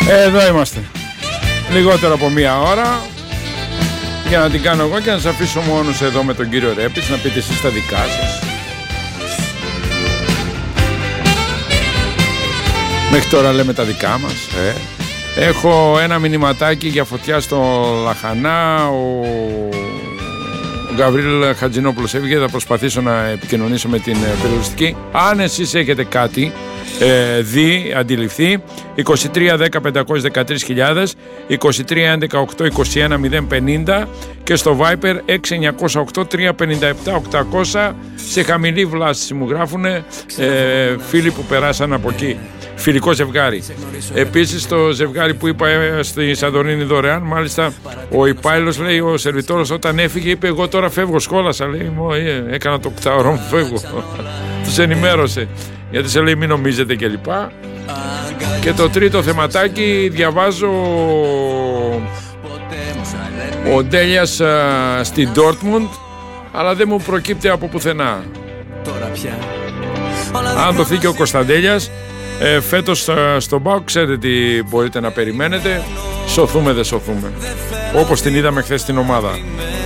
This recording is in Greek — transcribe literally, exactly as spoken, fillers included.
Εδώ είμαστε. Λιγότερο από μία ώρα για να την κάνω εγώ και να σας αφήσω μόνος εδώ με τον κύριο Ρέπης να πείτε εσείς τα δικά σας. Μέχρι τώρα λέμε τα δικά μας. Ε. Έχω ένα μηνυματάκι για φωτιά στο Λαχανά. Ο, ο Γαβρίλ Χατζηνόπουλος έβγαινε. Θα προσπαθήσω να επικοινωνήσω με την περιοριστική. Αν εσείς έχετε κάτι ε, δει, αντιληφθεί, είκοσι τρία δέκα πεντακόσιες δεκατρείς χιλιάδες, είκοσι τρία έντεκα οκτώ είκοσι ένα μηδέν πενήντα και στο Viper έξι εννιακόσια οκτώ τριακόσια πενήντα επτά οκτακόσια. Σε χαμηλή βλάστηση μου γράφουνε ε, φίλοι που περάσαν από εκεί. Φιλικό ζευγάρι. Επίσης το ζευγάρι που είπα στη Σαντορίνη δωρεάν, μάλιστα ο υπάλληλος λέει, ο σερβιτόρος όταν έφυγε είπε εγώ τώρα φεύγω σκόλασα, λέει μου, ε, έκανα το οκτάωρο μου, φεύγω. Τους ενημέρωσε γιατί σε λέει μην νομίζετε κλπ. Και το τρίτο θεματάκι διαβάζω ο Ντέλιας στην Ντόρτμουντ, αλλά δεν μου προκύπτει από πουθενά. Αν δοθεί και ο Κωνσταντέλιας ε, φέτος στον ΠΑΟΚ, ξέρετε τι μπορείτε να περιμένετε. Σωθούμε δεν σωθούμε, όπως την είδαμε χθες στην ομάδα.